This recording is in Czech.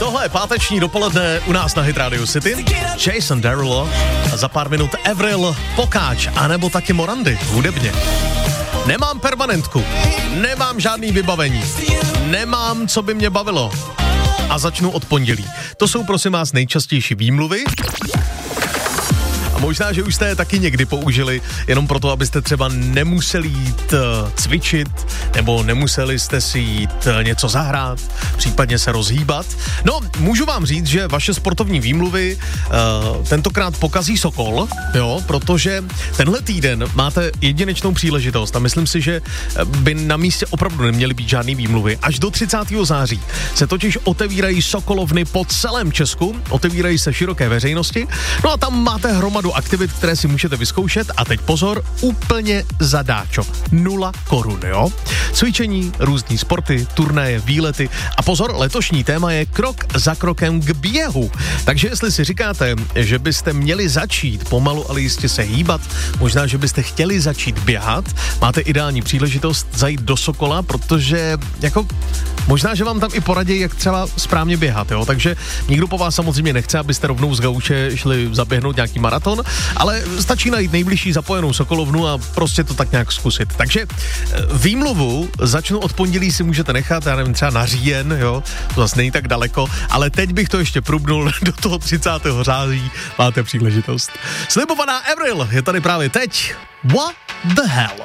Tohle je páteční dopoledne u nás na Hit Radio City. Jason Derulo a za pár minut Avril, Pokáč, anebo taky Morandy, hudebně. Nemám permanentku, nemám žádný vybavení, nemám, co by mě bavilo. A začnu od pondělí. To jsou, prosím vás, nejčastější výmluvy. A možná, že už jste je taky někdy použili, jenom proto, abyste třeba nemuseli jít cvičit, nebo nemuseli jste si jít něco zahrát, případně se rozhýbat. No, můžu vám říct, že vaše sportovní výmluvy tentokrát pokazí Sokol, jo, protože tenhle týden máte jedinečnou příležitost a myslím si, že by na místě opravdu neměly být žádný výmluvy. Až do 30. září se totiž otevírají Sokolovny po celém Česku, otevírají se široké veřejnosti, no a tam máte hromadu aktivit, které si můžete vyzkoušet a teď pozor, úplně zadáčo. 0 korun, jo? Cvičení, různý sporty, turnaje, výlety a pozor, letošní téma je krok za krokem k běhu. Takže jestli si říkáte, že byste měli začít pomalu, ale jistě se hýbat, možná, že byste chtěli začít běhat, máte ideální příležitost zajít do Sokola, protože jako možná, že vám tam i poradí, jak třeba správně běhat, jo? Takže nikdo po vás samozřejmě nechce, abyste rovnou z gauče šli zaběhnout nějaký maraton, ale stačí najít nejbližší zapojenou Sokolovnu a prostě to tak nějak zkusit. Takže výmluvu začnu od pondělí si můžete nechat, já nevím, třeba na říjen, jo, to zase není tak daleko, ale teď bych to ještě prubnul do toho 30. září, máte příležitost. Slibovaná Avril je tady právě teď. What the hell?